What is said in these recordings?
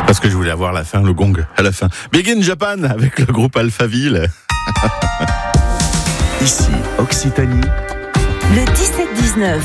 Parce que je voulais avoir la fin, le gong à la fin. Big in Japan avec le groupe Alphaville. Ici, Occitanie. Le 17-19.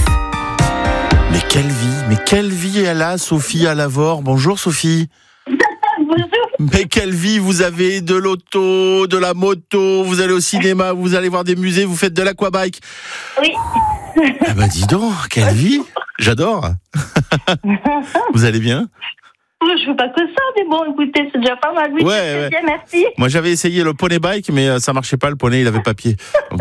Mais quelle vie elle a, Sophie Alavore. Bonjour Sophie. Bonjour. Mais quelle vie vous avez, de l'auto, de la moto, vous allez au cinéma, vous allez voir des musées, vous faites de l'aquabike. Oui. Ah bah dis donc, quelle vie. J'adore. Vous allez bien? Je veux pas que ça, mais bon, écoutez, c'est déjà pas mal. Oui, Ouais, c'est ouais. bien, merci. Moi j'avais essayé le poney bike, mais ça marchait pas, le poney il avait pas pied. Donc...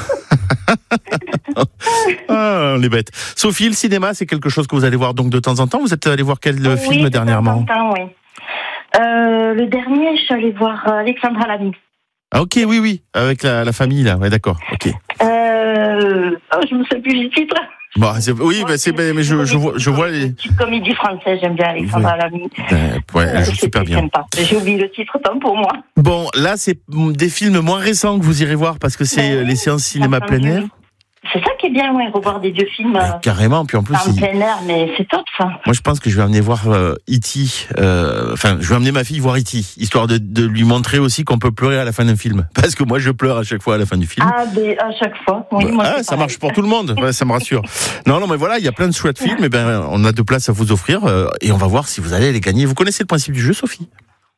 ah, on est bêtes. Sophie, le cinéma, c'est quelque chose que vous allez voir donc de temps en temps. Vous êtes allé voir quel film dernièrement? De temps en temps, oui. Le dernier, je suis allée voir Alexandra Lamy. Ah ok, oui, avec la famille là, ouais d'accord, ok. Je me souviens plus du titre. Bon, mais je vois les... Petite comédie française, j'aime bien Alexandra Lamy. Ouais, elle joue super bien. Sympa. J'ai oublié le titre, tant pour moi. Bon, là c'est des films moins récents que vous irez voir parce que c'est les séances cinéma plein air. C'est ça qui est bien, ouais, revoir des vieux films. Carrément, puis en plus... En plein air, mais c'est top, ça. Moi, je pense que je vais amener voir E.T. Je vais amener ma fille voir E.T. histoire de lui montrer aussi qu'on peut pleurer à la fin d'un film. Parce que moi, je pleure à chaque fois à la fin du film. Ah, à chaque fois. Oui, moi, ça marche pour tout le monde. Ouais, ça me rassure. Non, mais voilà, il y a plein de chouettes films. Et on a 2 places à vous offrir et on va voir si vous allez les gagner. Vous connaissez le principe du jeu, Sophie?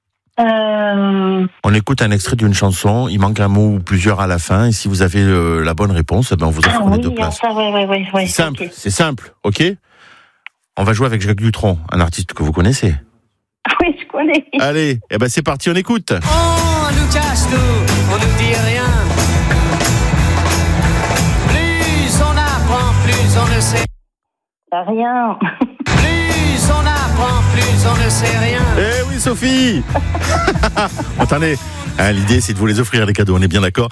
On écoute un extrait d'une chanson, il manque un mot ou plusieurs à la fin, et si vous avez la bonne réponse, on vous offre les 2 places. Oui, c'est simple, ok? On va jouer avec Jacques Dutronc, un artiste que vous connaissez. Oui, je connais. Allez, c'est parti, on écoute. On nous cache tout, on nous dit rien. Plus on apprend, plus on ne sait Rien. Plus on apprend, plus on ne sait rien. Eh oui, Sophie. Attendez, l'idée c'est de vous les offrir les cadeaux, on est bien d'accord.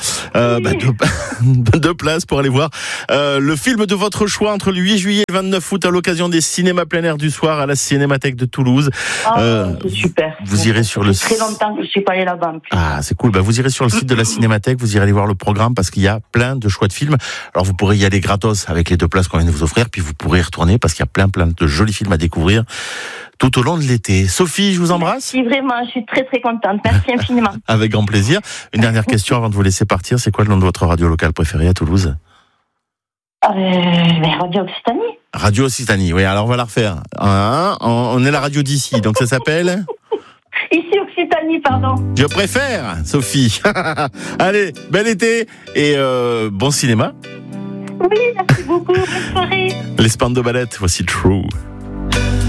2 places pour aller voir le film de votre choix entre le 8 juillet et le 29 août à l'occasion des cinémas plein air du soir à la Cinémathèque de Toulouse. C'est super. Vous irez sur le site. Très longtemps que je suis pas allée là-bas. Ah, c'est cool. Vous irez sur le site de la Cinémathèque, vous irez aller voir le programme parce qu'il y a plein de choix de films. Alors vous pourrez y aller gratos avec les 2 places qu'on vient de vous offrir, puis vous pourrez y retourner parce qu'il y a plein de jolis films à découvrir tout au long de l'été. Sophie, je vous embrasse. Merci vraiment, je suis très très contente. Merci infiniment. Avec grand plaisir. Une dernière question avant de vous laisser partir. C'est quoi le nom de votre radio locale préférée à Toulouse? Radio Occitanie. Radio Occitanie, oui. Alors on va la refaire. On est la radio d'ici, donc ça s'appelle... Ici Occitanie, pardon. Je préfère, Sophie. Allez, bel été et bon cinéma. Oui, merci beaucoup. Bonne soirée. Les Spandau Ballet, voici True.